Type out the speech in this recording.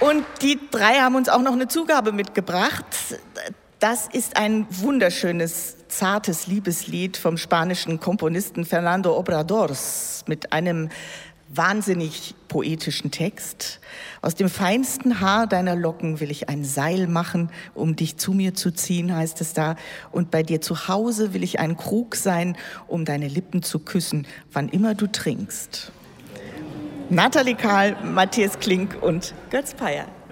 Und die drei haben uns auch noch eine Zugabe mitgebracht. Das ist ein wunderschönes, zartes Liebeslied vom spanischen Komponisten Fernando Obradors mit einem wahnsinnig poetischen Text. Aus dem feinsten Haar deiner Locken will ich ein Seil machen, um dich zu mir zu ziehen, heißt es da. Und bei dir zu Hause will ich ein Krug sein, um deine Lippen zu küssen, wann immer du trinkst. Nathalie Kahl, Matthias Klink und Götz Peyer.